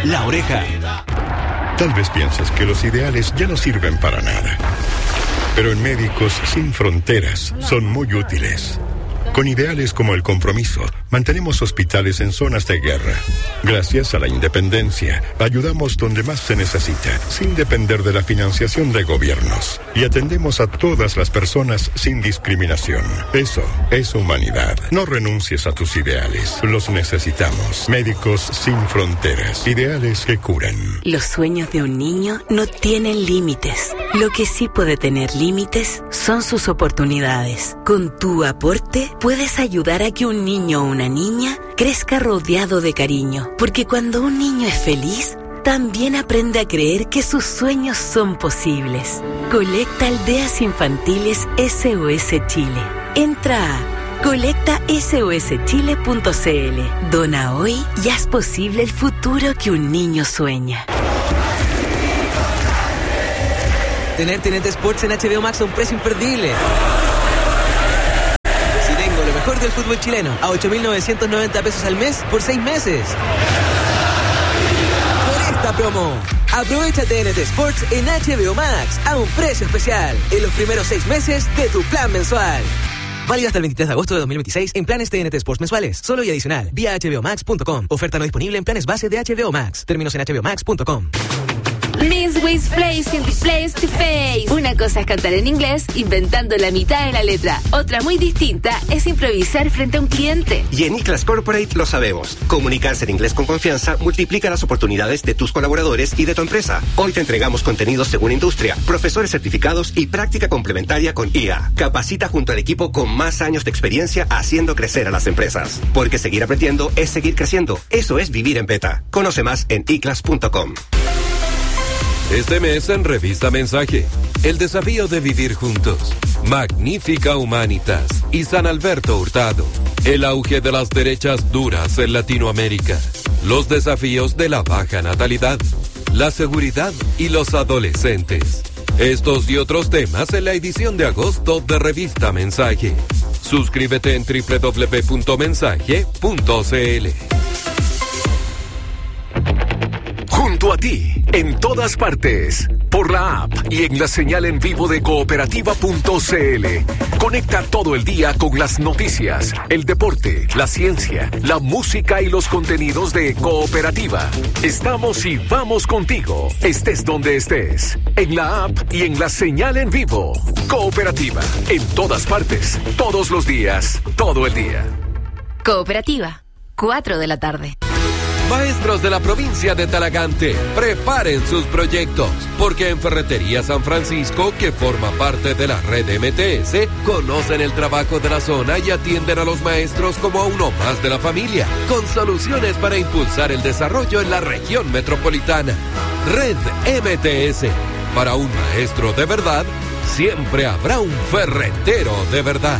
La Oreja. Tal vez piensas que los ideales ya no sirven para nada. Pero en Médicos Sin Fronteras son muy útiles. Con ideales como el compromiso, mantenemos hospitales en zonas de guerra. Gracias a la independencia, ayudamos donde más se necesita, sin depender de la financiación de gobiernos. Y atendemos a todas las personas sin discriminación. Eso es humanidad. No renuncies a tus ideales. Los necesitamos. Médicos Sin Fronteras. Ideales que curan. Los sueños de un niño no tienen límites. Lo que sí puede tener límites son sus oportunidades. Con tu aporte, puedes ayudar a que un niño o una niña crezca rodeado de cariño, porque cuando un niño es feliz, también aprende a creer que sus sueños son posibles. Colecta Aldeas Infantiles SOS Chile. Entra a colectasoschile.cl. Dona hoy y haz posible el futuro que un niño sueña. Tener TNT Sports en HBO Max a un precio imperdible. Lo mejor del fútbol chileno a 8.990 pesos al mes por 6 meses. Por esta promo, aprovecha TNT Sports en HBO Max a un precio especial en los primeros 6 meses de tu plan mensual. Válido hasta el 23 de agosto de 2026 en planes TNT Sports mensuales. Solo y adicional vía hbomax.com. Oferta no disponible en planes base de HBO Max. Términos en hbomax.com. Miss Wiz Place in the place to face. Una cosa es cantar en inglés, inventando la mitad de la letra. Otra muy distinta es improvisar frente a un cliente. Y en iClass Corporate lo sabemos. Comunicarse en inglés con confianza multiplica las oportunidades de tus colaboradores y de tu empresa. Hoy te entregamos contenidos según industria, profesores certificados y práctica complementaria con IA. Capacita junto al equipo con más años de experiencia haciendo crecer a las empresas. Porque seguir aprendiendo es seguir creciendo. Eso es vivir en beta. Conoce más en iclass.com. Este mes en Revista Mensaje, el desafío de vivir juntos, Magnífica Humanitas y San Alberto Hurtado, el auge de las derechas duras en Latinoamérica, los desafíos de la baja natalidad, la seguridad y los adolescentes. Estos y otros temas en la edición de agosto de Revista Mensaje. Suscríbete en www.mensaje.cl. Junto a ti, en todas partes, por la app y en la señal en vivo de cooperativa.cl. Conecta todo el día con las noticias, el deporte, la ciencia, la música y los contenidos de Cooperativa. Estamos y vamos contigo, estés donde estés, en la app y en la señal en vivo. Cooperativa, en todas partes, todos los días, todo el día. Cooperativa, 4 de la tarde. Maestros de la provincia de Talagante, preparen sus proyectos, porque en Ferretería San Francisco, que forma parte de la red MTS, conocen el trabajo de la zona y atienden a los maestros como a uno más de la familia, con soluciones para impulsar el desarrollo en la región metropolitana. Red MTS, para un maestro de verdad, siempre habrá un ferretero de verdad.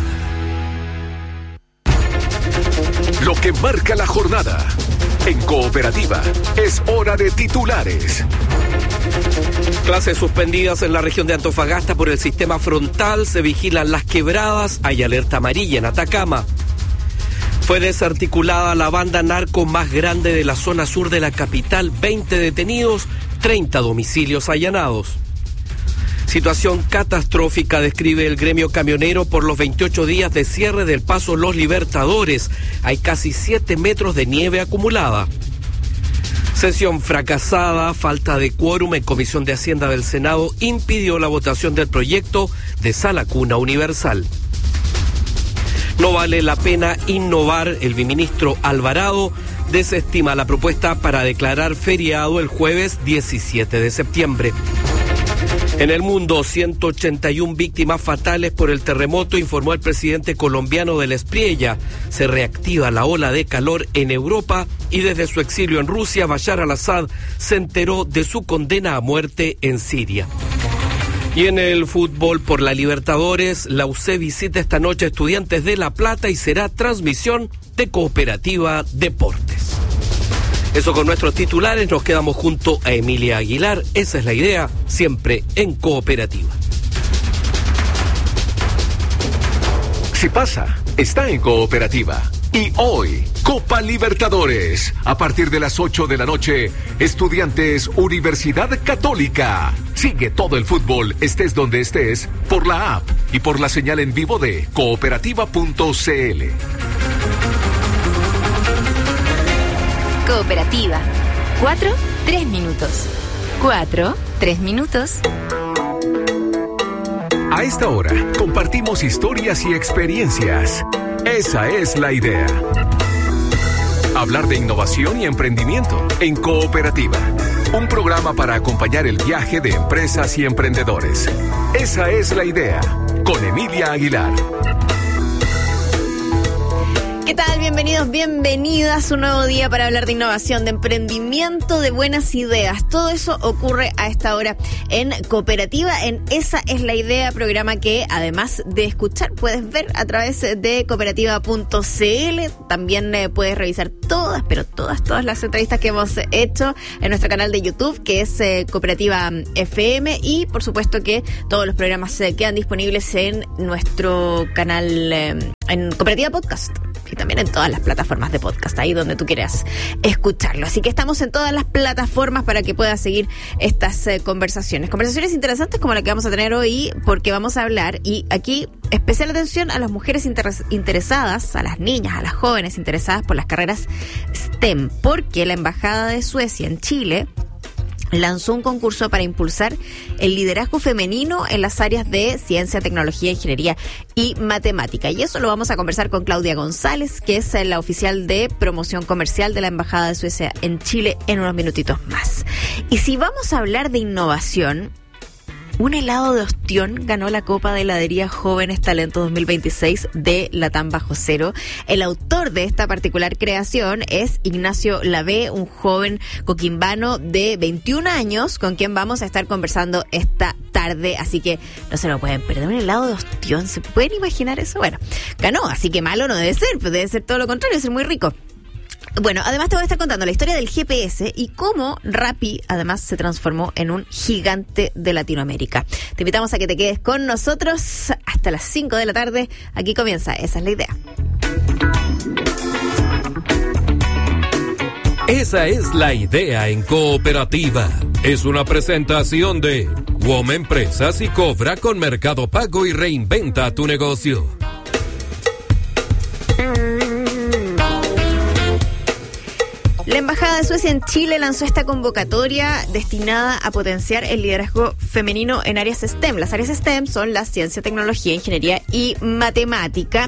Lo que marca la jornada. En Cooperativa, es hora de titulares. Clases suspendidas en la región de Antofagasta por el sistema frontal, se vigilan las quebradas, hay alerta amarilla en Atacama. Fue desarticulada la banda narco más grande de la zona sur de la capital, 20 detenidos, 30 domicilios allanados. Situación catastrófica describe el gremio camionero por los 28 días de cierre del paso Los Libertadores. Hay casi 7 metros de nieve acumulada. Sesión fracasada, falta de quórum en Comisión de Hacienda del Senado impidió la votación del proyecto de Sala Cuna Universal. No vale la pena innovar. El viceministro Alvarado desestima la propuesta para declarar feriado el jueves 17 de septiembre. En el mundo, 181 víctimas fatales por el terremoto, informó el presidente colombiano de la Espriella. Se reactiva la ola de calor en Europa y desde su exilio en Rusia, Bashar al-Assad se enteró de su condena a muerte en Siria. Y en el fútbol por la Libertadores, la UC visita esta noche a Estudiantes de La Plata y será transmisión de Cooperativa Deportes. Eso con nuestros titulares, nos quedamos junto a Emilia Aguilar. Esa es la idea, siempre en Cooperativa. Si pasa, está en Cooperativa. Y hoy, Copa Libertadores. A partir de las 8 de la noche, Estudiantes Universidad Católica. Sigue todo el fútbol, estés donde estés, por la app y por la señal en vivo de cooperativa.cl. Cooperativa. 4-3 minutos. 4-3 minutos. A esta hora, compartimos historias y experiencias. Esa es la idea. Hablar de innovación y emprendimiento en Cooperativa. Un programa para acompañar el viaje de empresas y emprendedores. Esa es la idea. Con Emilia Aguilar. ¿Qué tal? Bienvenidos, bienvenidas. Un nuevo día para hablar de innovación, de emprendimiento, de buenas ideas. Todo eso ocurre a esta hora en Cooperativa, en Esa es la Idea, programa que además de escuchar puedes ver a través de cooperativa.cl. También puedes revisar todas las entrevistas que hemos hecho en nuestro canal de YouTube, que es Cooperativa FM, y por supuesto que todos los programas quedan disponibles en nuestro canal en Cooperativa Podcast. Y también en todas las plataformas de podcast, ahí donde tú quieras escucharlo. Así que estamos en todas las plataformas para que puedas seguir estas conversaciones. Conversaciones interesantes como la que vamos a tener hoy, porque vamos a hablar, y aquí especial atención a las mujeres interesadas, a las niñas, a las jóvenes interesadas por las carreras STEM, porque la Embajada de Suecia en Chile lanzó un concurso para impulsar el liderazgo femenino en las áreas de ciencia, tecnología, ingeniería y matemática. Y eso lo vamos a conversar con Claudia González, que es la oficial de promoción comercial de la Embajada de Suecia en Chile, en unos minutitos más. Y si vamos a hablar de innovación, un helado de ostión ganó la Copa de Heladería Jóvenes Talento 2026 de Latam Bajo Cero. El autor de esta particular creación es Ignacio Lavé, un joven coquimbano de 21 años con quien vamos a estar conversando esta tarde, así que no se lo pueden perder. Un helado de ostión, ¿se pueden imaginar eso? Bueno, ganó, así que malo no debe ser, pero debe ser todo lo contrario, debe ser muy rico. Bueno, además te voy a estar contando la historia del GPS y cómo Rappi además se transformó en un gigante de Latinoamérica. Te invitamos a que te quedes con nosotros hasta las 5 de la tarde. Aquí comienza Esa es la Idea. Esa es la idea en Cooperativa. Es una presentación de WOM Empresas y Cobra con Mercado Pago y reinventa tu negocio. La Embajada de Suecia en Chile lanzó esta convocatoria destinada a potenciar el liderazgo femenino en áreas STEM. Las áreas STEM son la ciencia, tecnología, ingeniería y matemática,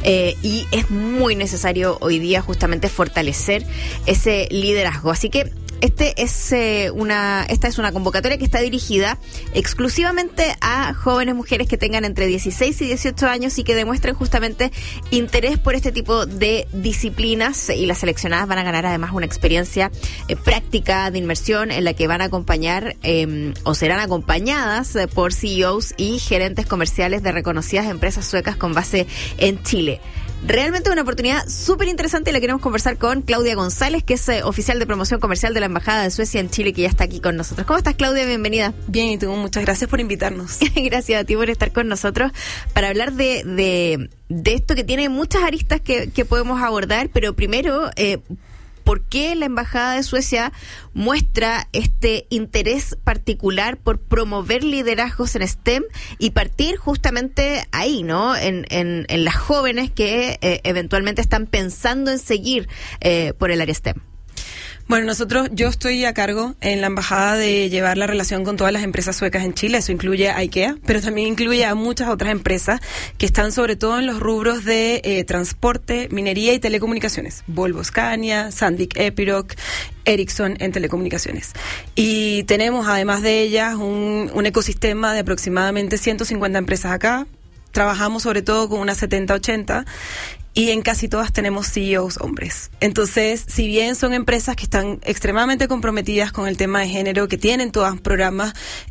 y es muy necesario hoy día justamente fortalecer ese liderazgo. Así que esta es una convocatoria que está dirigida exclusivamente a jóvenes mujeres que tengan entre 16 y 18 años y que demuestren justamente interés por este tipo de disciplinas, y las seleccionadas van a ganar además una experiencia práctica de inmersión en la que van a acompañar o serán acompañadas por CEOs y gerentes comerciales de reconocidas empresas suecas con base en Chile. Realmente una oportunidad súper interesante, y la queremos conversar con Claudia González, que es oficial de promoción comercial de la Embajada de Suecia en Chile, que ya está aquí con nosotros. ¿Cómo estás, Claudia? Bienvenida. Bien, y tú, muchas gracias por invitarnos. Gracias a ti por estar con nosotros para hablar de esto que tiene muchas aristas que podemos abordar, pero primero, ¿por qué la Embajada de Suecia muestra este interés particular por promover liderazgos en STEM y partir justamente ahí, ¿no? En las jóvenes que eventualmente están pensando en seguir por el área STEM? Bueno, yo estoy a cargo en la embajada de llevar la relación con todas las empresas suecas en Chile. Eso incluye a IKEA, pero también incluye a muchas otras empresas que están sobre todo en los rubros de transporte, minería y telecomunicaciones. Volvo, Scania, Sandvik, Epiroc, Ericsson en telecomunicaciones. Y tenemos además de ellas un ecosistema de aproximadamente 150 empresas acá. Trabajamos sobre todo con unas 70-80 y en casi todas tenemos CEOs hombres. Entonces, si bien son empresas que están extremadamente comprometidas con el tema de género, que tienen todos programas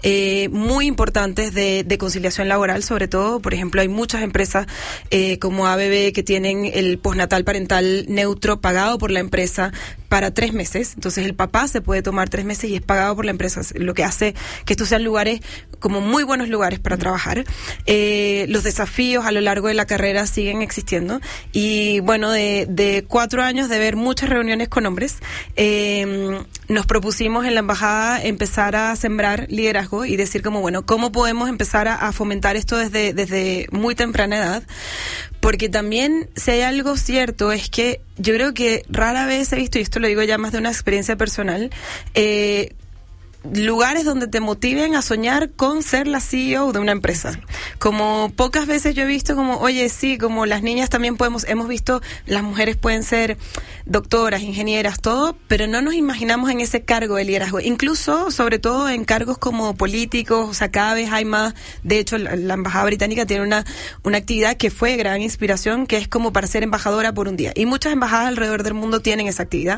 muy importantes de conciliación laboral, sobre todo, por ejemplo, hay muchas empresas como ABB que tienen el postnatal parental neutro pagado por la empresa para 3 meses. Entonces el papá se puede tomar 3 meses y es pagado por la empresa, lo que hace que estos sean lugares como muy buenos lugares para trabajar. Los desafíos a lo largo de la carrera siguen existiendo y bueno, de 4 años de ver muchas reuniones con hombres, nos propusimos en la embajada empezar a sembrar liderazgo y decir como, bueno, ¿cómo podemos empezar a fomentar esto desde muy temprana edad? Porque también, si hay algo cierto, es que yo creo que rara vez he visto, y esto lo digo ya más de una experiencia personal, lugares donde te motiven a soñar con ser la CEO de una empresa. Como pocas veces yo he visto como, oye, sí, como las niñas también hemos visto, las mujeres pueden ser doctoras, ingenieras, todo, pero no nos imaginamos en ese cargo de liderazgo. Incluso, sobre todo en cargos como políticos, o sea, cada vez hay más. De hecho, la Embajada Británica tiene una actividad que fue gran inspiración, que es como para ser embajadora por un día. Y muchas embajadas alrededor del mundo tienen esa actividad.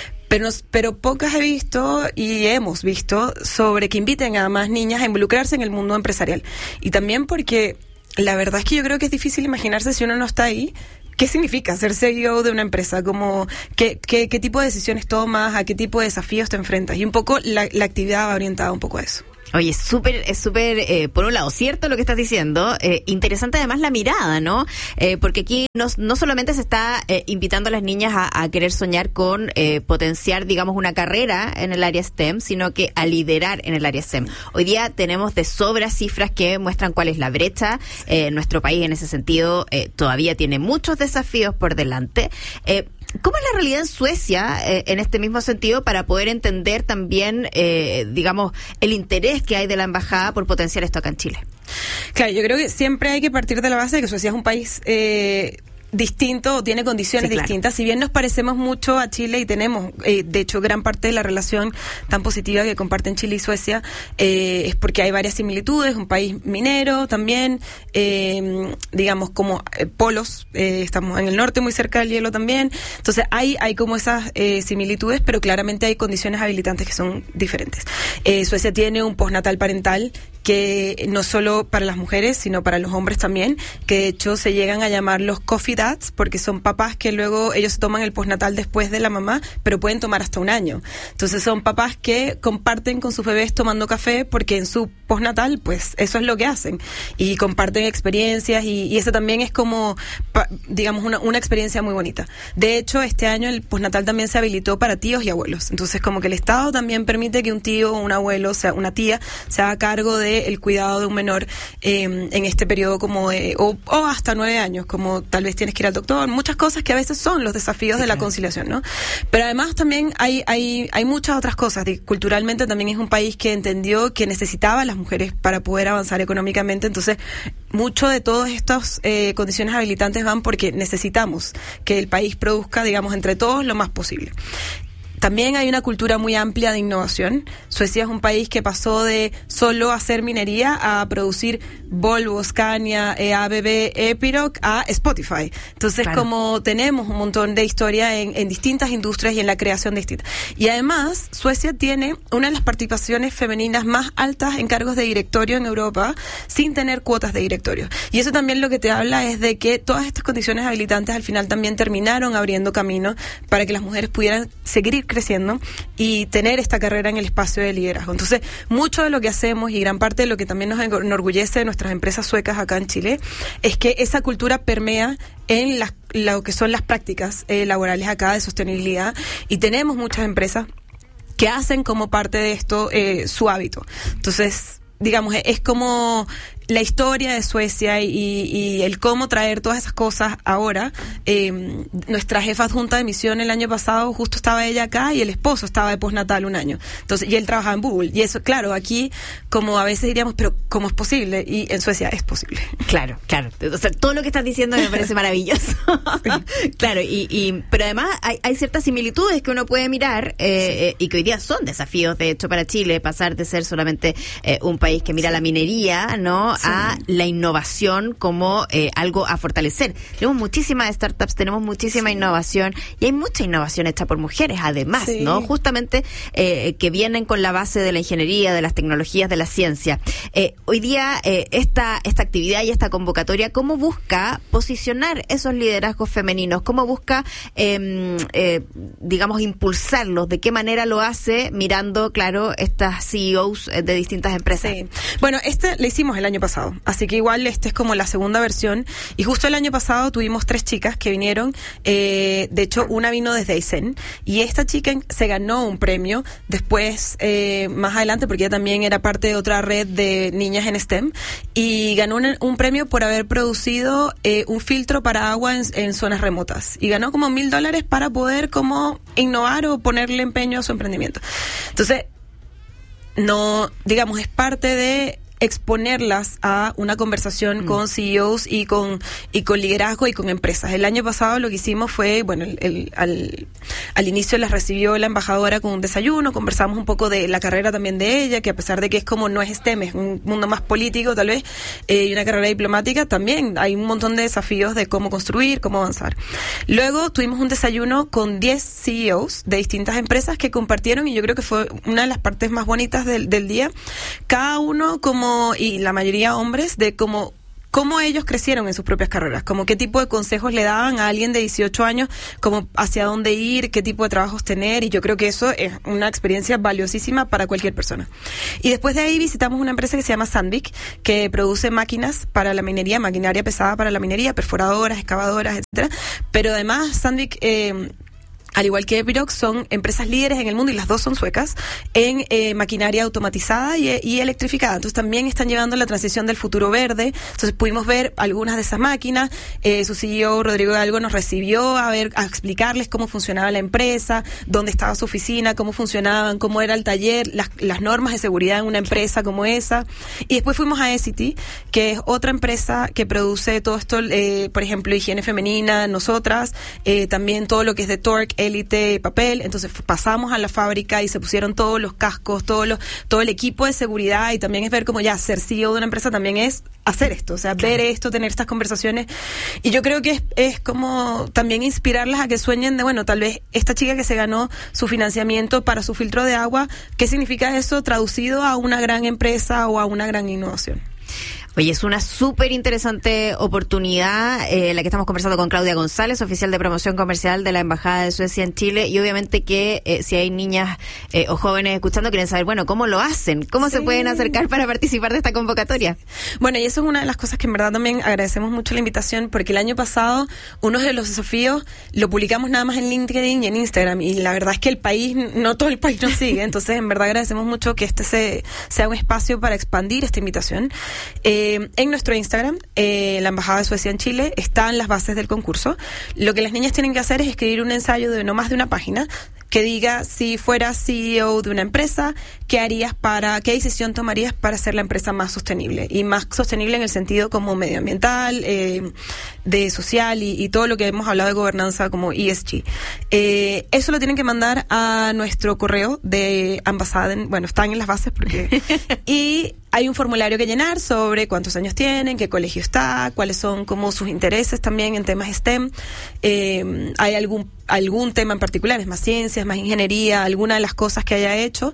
Pero pocas he visto y hemos visto sobre que inviten a más niñas a involucrarse en el mundo empresarial. Y también porque la verdad es que yo creo que es difícil imaginarse si uno no está ahí. ¿Qué significa ser CEO de una empresa? Como ¿qué tipo de decisiones tomas? ¿A qué tipo de desafíos te enfrentas? Y un poco la actividad va orientada un poco a eso. Oye, es súper, por un lado, cierto lo que estás diciendo, interesante además la mirada, ¿no? Porque aquí no solamente se está invitando a las niñas a querer soñar con potenciar, digamos, una carrera en el área STEM, sino que a liderar en el área STEM. Hoy día tenemos de sobra cifras que muestran cuál es la brecha. Nuestro país en ese sentido todavía tiene muchos desafíos por delante. ¿Cómo es la realidad en Suecia en este mismo sentido para poder entender también, digamos, el interés que hay de la embajada por potenciar esto acá en Chile? Claro, yo creo que siempre hay que partir de la base de que Suecia es un país distinto o tiene condiciones distintas. Si bien nos parecemos mucho a Chile y tenemos, de hecho, gran parte de la relación tan positiva que comparten Chile y Suecia es porque hay varias similitudes. Un país minero también, digamos, como polos. Estamos en el norte, muy cerca del hielo también. Entonces, hay como esas similitudes, pero claramente hay condiciones habilitantes que son diferentes. Suecia tiene un postnatal parental que no solo para las mujeres, sino para los hombres también, que de hecho se llegan a llamar los coffee dads, porque son papás que luego ellos se toman el postnatal después de la mamá, pero pueden tomar hasta 1 año. Entonces son papás que comparten con sus bebés tomando café, porque en su postnatal, pues eso es lo que hacen. Y comparten experiencias, y eso también es como, digamos, una experiencia muy bonita. De hecho, este año el postnatal también se habilitó para tíos y abuelos. Entonces, como que el Estado también permite que un tío o un abuelo, o sea, una tía, se haga cargo de el cuidado de un menor en este periodo como o hasta 9 años, como tal vez tienes que ir al doctor, muchas cosas que a veces son los desafíos de la conciliación, ¿no? Pero además también hay muchas otras cosas. Culturalmente también es un país que entendió que necesitaba a las mujeres para poder avanzar económicamente, entonces mucho de todas estas condiciones habilitantes van porque necesitamos que el país produzca, digamos, entre todos lo más posible. También hay una cultura muy amplia de innovación. Suecia es un país que pasó de solo hacer minería a producir Volvo, Scania, ABB, Epiroc a Spotify. Entonces, claro, como tenemos un montón de historia en distintas industrias y en la creación de distintas. Y además, Suecia tiene una de las participaciones femeninas más altas en cargos de directorio en Europa, sin tener cuotas de directorio. Y eso también lo que te habla es de que todas estas condiciones habilitantes al final también terminaron abriendo camino para que las mujeres pudieran seguir creciendo y tener esta carrera en el espacio de liderazgo. Entonces, mucho de lo que hacemos y gran parte de lo que también nos enorgullece de nuestras empresas suecas acá en Chile es que esa cultura permea en lo que son las prácticas laborales acá de sostenibilidad, y tenemos muchas empresas que hacen como parte de esto su hábito. Entonces, digamos, es como la historia de Suecia y el cómo traer todas esas cosas ahora. Nuestra jefa adjunta de misión el año pasado, justo estaba ella acá y el esposo estaba de postnatal 1 año. Entonces, y él trabajaba en Google. Y eso, claro, aquí, como a veces diríamos, pero ¿cómo es posible? Y en Suecia es posible. Claro. O sea, todo lo que estás diciendo me parece maravilloso. Sí. Claro, pero además hay ciertas similitudes que uno puede mirar y que hoy día son desafíos, de hecho, para Chile, pasar de ser solamente un país que mira la minería, ¿no?, a la innovación como algo a fortalecer. Tenemos muchísimas startups, tenemos muchísima innovación y hay mucha innovación hecha por mujeres, además, ¿no? Justamente que vienen con la base de la ingeniería, de las tecnologías, de la ciencia. Hoy día esta actividad y esta convocatoria, ¿cómo busca posicionar esos liderazgos femeninos? ¿Cómo busca, digamos, impulsarlos? ¿De qué manera lo hace mirando, claro, estas CEOs de distintas empresas? Sí. Bueno, le hicimos el año pasado, así que igual es como la segunda versión, y justo el año pasado tuvimos 3 chicas que vinieron, de hecho una vino desde Aysén, y esta chica se ganó un premio después, más adelante, porque ella también era parte de otra red de niñas en STEM, y ganó un premio por haber producido un filtro para agua en zonas remotas, y ganó como $1,000 para poder como innovar o ponerle empeño a su emprendimiento. Entonces, no, digamos, es parte de exponerlas a una conversación con CEOs y con liderazgo y con empresas. El año pasado lo que hicimos fue, bueno, al inicio las recibió la embajadora con un desayuno, conversamos un poco de la carrera también de ella, que a pesar de que es como no es STEM, es un mundo más político tal vez, y una carrera diplomática, también hay un montón de desafíos de cómo construir, cómo avanzar. Luego tuvimos un desayuno con 10 CEOs de distintas empresas que compartieron, y yo creo que fue una de las partes más bonitas del día, cada uno y la mayoría hombres, de cómo ellos crecieron en sus propias carreras, como qué tipo de consejos le daban a alguien de 18 años, como hacia dónde ir, qué tipo de trabajos tener, y yo creo que eso es una experiencia valiosísima para cualquier persona. Y después de ahí visitamos una empresa que se llama Sandvik, que produce máquinas para la minería, maquinaria pesada para la minería, perforadoras, excavadoras, etcétera. Pero además Sandvik, al igual que Epiroc, son empresas líderes en el mundo, y las dos son suecas, en maquinaria automatizada y electrificada. Entonces también están llevando la transición del futuro verde. Entonces pudimos ver algunas de esas máquinas. Su CEO, Rodrigo Hidalgo, nos recibió a explicarles cómo funcionaba la empresa, dónde estaba su oficina, cómo funcionaban, cómo era el taller, las normas de seguridad en una empresa como esa. Y después fuimos a Essity, que es otra empresa que produce todo esto, por ejemplo, higiene femenina, nosotras, también todo lo que es de Torque, élite, papel. Entonces pasamos a la fábrica y se pusieron todos los cascos, todo el equipo de seguridad, y también es ver cómo ya ser CEO de una empresa también es hacer esto, o sea, ver esto, tener estas conversaciones, y yo creo que es como también inspirarlas a que sueñen de, bueno, tal vez esta chica que se ganó su financiamiento para su filtro de agua, ¿qué significa eso traducido a una gran empresa o a una gran innovación? Oye, es una súper interesante oportunidad la que estamos conversando con Claudia González, oficial de promoción comercial de la Embajada de Suecia en Chile, y obviamente que si hay niñas o jóvenes escuchando, quieren saber, bueno, ¿cómo lo hacen? ¿Cómo se pueden acercar para participar de esta convocatoria? Bueno, y eso es una de las cosas que en verdad también agradecemos mucho la invitación, porque el año pasado uno de los desafíos lo publicamos nada más en LinkedIn y en Instagram, y la verdad es que no todo el país nos sigue, entonces en verdad agradecemos mucho que sea un espacio para expandir esta invitación. En nuestro Instagram, la Embajada de Suecia en Chile, están las bases del concurso. Lo que las niñas tienen que hacer es escribir un ensayo de no más de una página que diga, si fueras CEO de una empresa, qué decisión tomarías para hacer la empresa más sostenible, y más sostenible en el sentido como medioambiental, de social y todo lo que hemos hablado de gobernanza como ESG. Eso lo tienen que mandar a nuestro correo de ambasada, están en las bases porque y hay un formulario que llenar sobre cuántos años tienen, qué colegio está, cuáles son como sus intereses también en temas STEM, hay algún tema en particular, es más ciencias, más ingeniería, alguna de las cosas que haya hecho.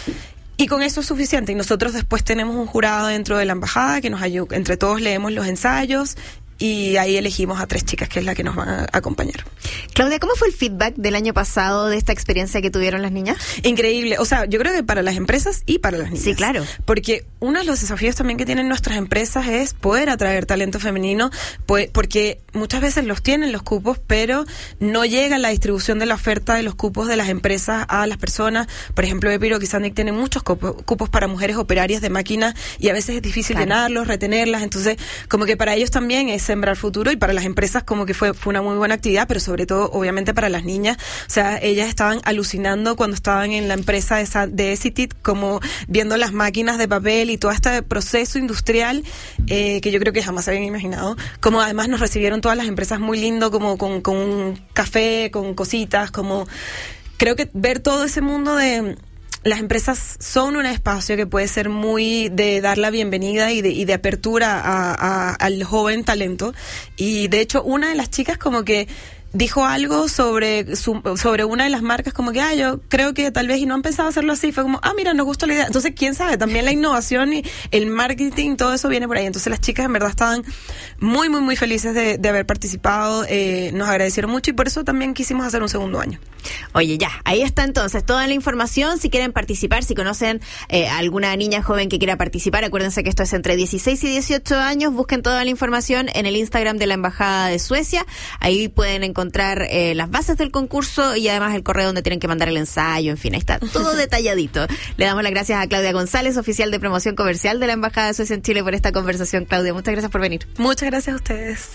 Y con eso es suficiente. Y nosotros después tenemos un jurado dentro de la embajada que nos ayuda. Entre todos leemos los ensayos y ahí elegimos a 3 chicas, que es la que nos van a acompañar. Claudia, ¿cómo fue el feedback del año pasado de esta experiencia que tuvieron las niñas? Increíble. O sea, yo creo que para las empresas y para las niñas. Sí, claro. Porque uno de los desafíos también que tienen nuestras empresas es poder atraer talento femenino, porque muchas veces los tienen los cupos, pero no llega la distribución de la oferta de los cupos de las empresas a las personas. Por ejemplo, Epiroc y Sandvik tienen muchos cupos para mujeres operarias de máquinas, y a veces es difícil llenarlos, retenerlas. Entonces, como que para ellos también es sembrar futuro, y para las empresas como que fue una muy buena actividad, pero sobre todo obviamente para las niñas. O sea, ellas estaban alucinando cuando estaban en la empresa de Essity, como viendo las máquinas de papel y todo este proceso industrial que yo creo que jamás se habían imaginado. Como además nos recibieron todas las empresas muy lindo, como con un café, con cositas, como creo que ver todo ese mundo de las empresas son un espacio que puede ser muy de dar la bienvenida y de apertura al joven talento. Y de hecho, una de las chicas como que dijo algo sobre una de las marcas, como que, yo creo que tal vez, y no han pensado hacerlo así, fue como, mira, nos gustó la idea. Entonces, quién sabe, también la innovación y el marketing, todo eso viene por ahí. Entonces, las chicas en verdad estaban muy, muy, muy felices de haber participado, nos agradecieron mucho y por eso también quisimos hacer un segundo año. Oye, ya, ahí está entonces toda la información. Si quieren participar, si conocen a alguna niña joven que quiera participar, acuérdense que esto es entre 16 y 18 años, busquen toda la información en el Instagram de la Embajada de Suecia. Ahí pueden encontrar las bases del concurso y además el correo donde tienen que mandar el ensayo, en fin, ahí está todo detalladito. Le damos las gracias a Claudia González, oficial de promoción comercial de la Embajada de Suecia en Chile, por esta conversación. Claudia, muchas gracias por venir. Muchas gracias a ustedes.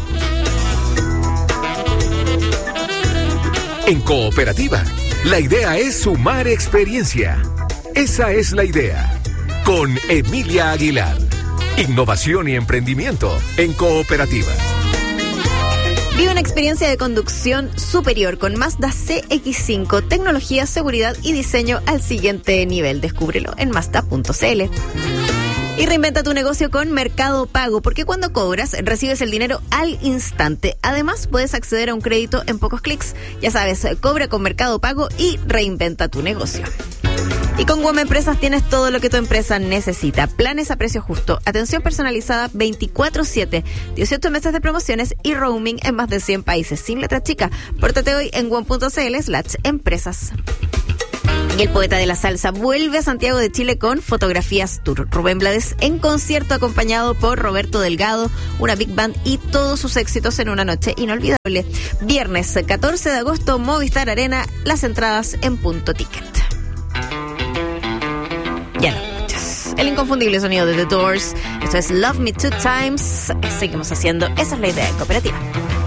En Cooperativa, la idea es sumar experiencia. Esa es la idea. Con Emilia Aguilar. Innovación y emprendimiento en Cooperativa. Vive una experiencia de conducción superior con Mazda CX-5, tecnología, seguridad y diseño al siguiente nivel. Descúbrelo en Mazda.cl. Y reinventa tu negocio con Mercado Pago, porque cuando cobras, recibes el dinero al instante. Además, puedes acceder a un crédito en pocos clics. Ya sabes, cobra con Mercado Pago y reinventa tu negocio. Y con WOM Empresas tienes todo lo que tu empresa necesita. Planes a precio justo, atención personalizada 24/7, 18 meses de promociones y roaming en más de 100 países. Sin letra chica. Pórtate hoy en WOM.cl/empresas. Y el poeta de la salsa vuelve a Santiago de Chile con Fotografías Tour. Rubén Blades en concierto acompañado por Roberto Delgado, una big band y todos sus éxitos en una noche inolvidable. Viernes 14 de agosto, Movistar Arena, las entradas en Punto Ticket. Ya lo escuchas. El inconfundible sonido de The Doors. Esto es Love Me Two Times. Seguimos haciendo Esa es la idea de Cooperativa.